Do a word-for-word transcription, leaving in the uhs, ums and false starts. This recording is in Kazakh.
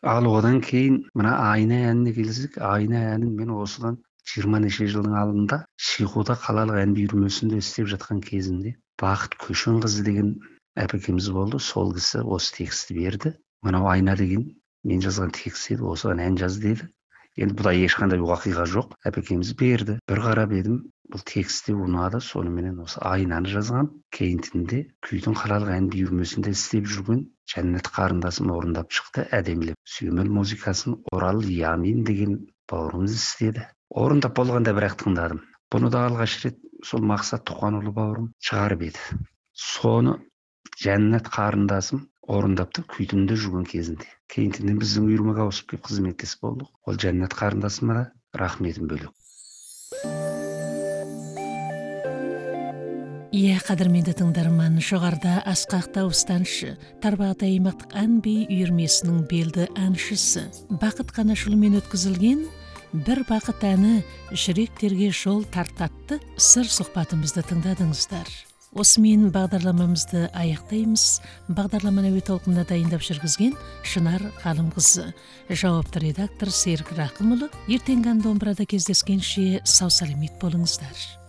Ал одан кейін мына айна әніне келсек, айна әнін мен осыдан жиырма неше жылдың алдында Шихуда қалалық ән үйірмесінде істеп жатқан кезінде Бақыт Көшенқызы деген әпекеміз болды. Сол кісі осы тексті берді. Мынау айна деген мен жазған текст еді, осыған ән жаз деді. Енді бұда ешқандай уақиға жоқ. Әпекеміз берді. Bir қарап едім, бұл тексті ұнады. Соныменен осы айнаны жазған. Кейінтінде күйдің қалалық ән үйірмесінде істеп жүрген Жәннат қарындасым орындап шықты, әдемілеп. Сүйемел музыкасын Орал Ямин деген бауырымыз істеді. Орындап болғанда бірақ тыңдадым. Бұны да алғаш рет сол Мақсат Тұқанұлы бауырым шығарып еді. Соны Жәннат қарындасым орындапты күйдіңде жүрген кезінде. Кейінтінде біздің үйірмеге ауысып келіп қызметтес болдық. Ол Жәннат қарындасыма да рахметім бөлек. Иә, қадірменді тыңдарман, жоғарда Асқақ Дауыстаншы, Тарбағатай аймақтық ән би үйірмесінің белді әншісі Бақыт Қанашұлымен өткізілген бір бақыт әні жүректерге жол тартатты сыр сұхбатымызды тыңдадыңыздар. Осымен бағдарламамызды аяқтаймыз. Бағдарламаны әуе толқынында дайындап жүргізген Шынар Ғалымқызы, жауапты редактор Серік Рақымұлы. Ертеңгі домбырада кездескенше сау саламат болыңыздар.